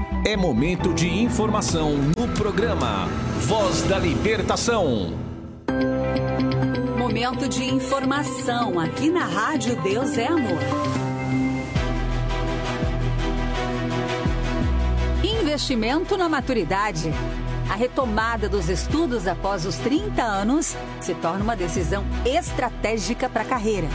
É momento de informação no programa Voz da Libertação. Momento de informação aqui na Rádio Deus é Amor. Investimento na maturidade. A retomada dos estudos após os 30 anos se torna uma decisão estratégica para a carreira.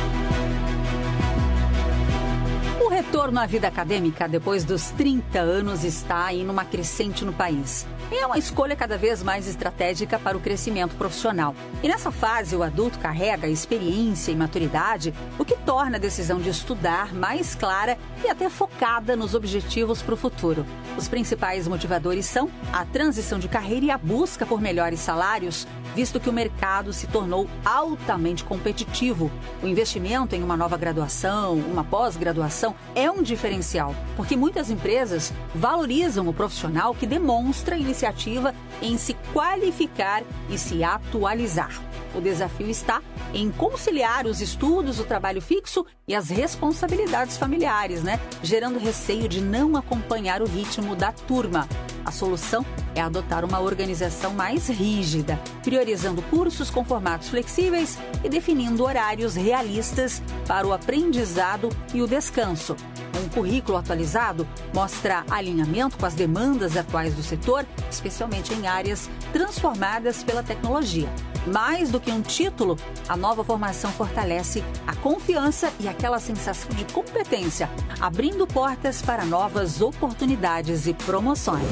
O retorno à vida acadêmica depois dos 30 anos está aí numa crescente no país. É uma escolha cada vez mais estratégica para o crescimento profissional. E nessa fase, o adulto carrega experiência e maturidade, o que torna a decisão de estudar mais clara e até focada nos objetivos para o futuro. Os principais motivadores são a transição de carreira e a busca por melhores salários, visto que o mercado se tornou altamente competitivo. O investimento em uma nova graduação, uma pós-graduação, é um diferencial, porque muitas empresas valorizam o profissional que demonstra iniciativa em se qualificar e se atualizar. O desafio está em conciliar os estudos, o trabalho fixo e as responsabilidades familiares, gerando receio de não acompanhar o ritmo da turma. A solução é adotar uma organização mais rígida, priorizando cursos com formatos flexíveis e definindo horários realistas para o aprendizado e o descanso. Um currículo atualizado mostra alinhamento com as demandas atuais do setor, especialmente em áreas transformadas pela tecnologia. Mais do que um título, a nova formação fortalece a confiança e aquela sensação de competência, abrindo portas para novas oportunidades e promoções.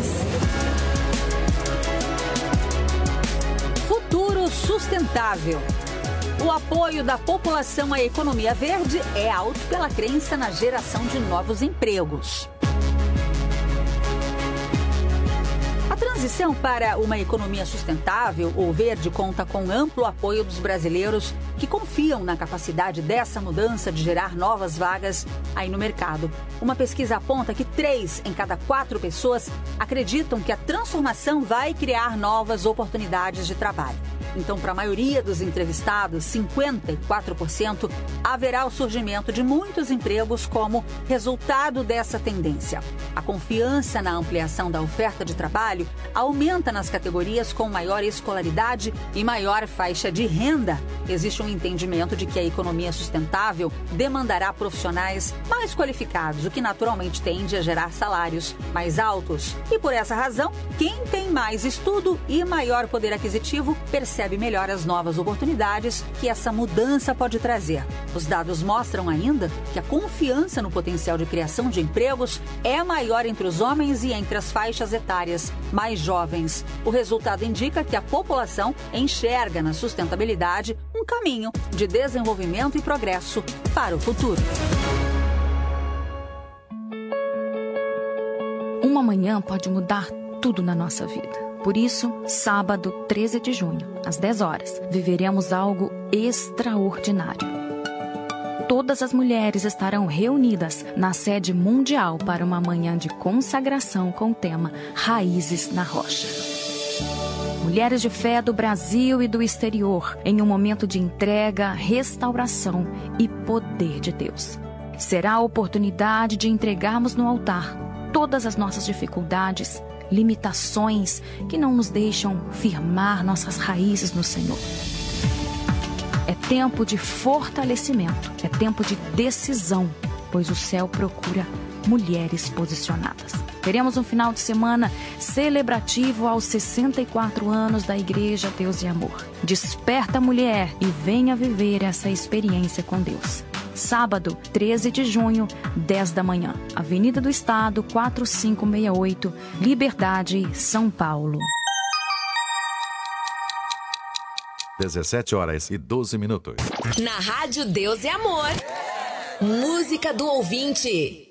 Futuro sustentável. O apoio da população à economia verde é alto pela crença na geração de novos empregos. A transição para uma economia sustentável ou verde conta com amplo apoio dos brasileiros que confiam na capacidade dessa mudança de gerar novas vagas aí no mercado. Uma pesquisa aponta que 3 em cada 4 pessoas acreditam que a transformação vai criar novas oportunidades de trabalho. Então, para a maioria dos entrevistados, 54%, haverá o surgimento de muitos empregos como resultado dessa tendência. A confiança na ampliação da oferta de trabalho aumenta nas categorias com maior escolaridade e maior faixa de renda. Existe um entendimento de que a economia sustentável demandará profissionais mais qualificados, o que naturalmente tende a gerar salários mais altos. E por essa razão, quem tem mais estudo e maior poder aquisitivo percebe melhor as novas oportunidades que essa mudança pode trazer. Os dados mostram ainda que a confiança no potencial de criação de empregos é maior entre os homens e entre as faixas etárias mais jovens. O resultado indica que a população enxerga na sustentabilidade um caminho de desenvolvimento e progresso para o futuro. Uma manhã pode mudar tudo na nossa vida. Por isso, sábado 13 de junho, às 10 horas, viveremos algo extraordinário. Todas as mulheres estarão reunidas na sede mundial para uma manhã de consagração com o tema Raízes na Rocha. Mulheres de fé do Brasil e do exterior, em um momento de entrega, restauração e poder de Deus. Será a oportunidade de entregarmos no altar todas as nossas dificuldades, limitações que não nos deixam firmar nossas raízes no Senhor. É tempo de fortalecimento, é tempo de decisão, pois o céu procura mulheres posicionadas. Teremos um final de semana celebrativo aos 64 anos da Igreja Deus e Amor. Desperta, mulher, e venha viver essa experiência com Deus. Sábado, 13 de junho, 10 da manhã. Avenida do Estado, 4568, Liberdade, São Paulo. 17h12. Na Rádio Deus e Amor. Música do ouvinte.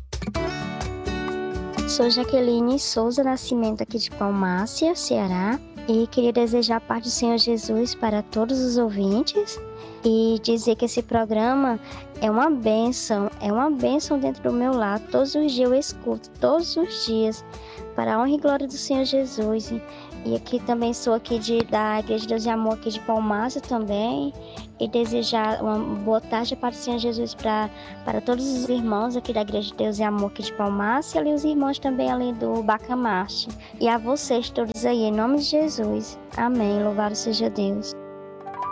Sou Jaqueline Souza Nascimento, aqui de Palmácia, Ceará. E queria desejar a paz do Senhor Jesus para todos os ouvintes. e dizer que esse programa é uma bênção dentro do meu lar. Todos os dias eu escuto, todos os dias, para a honra e glória do Senhor Jesus. E aqui também sou aqui da Igreja Deus e Amor aqui de Palmácia também, e desejar uma boa tarde para o Senhor Jesus para todos os irmãos aqui da Igreja Deus e Amor aqui de Palmácia, e ali os irmãos também ali do Bacamaste. E a vocês todos aí, em nome de Jesus. Amém. Louvado seja Deus.